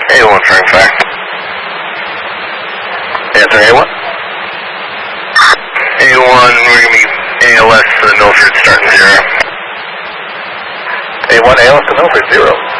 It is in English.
A1 trying fact. Answer A1. A1, we're going to be ALS to the Milford starting 0. A1 ALS to Milford 0.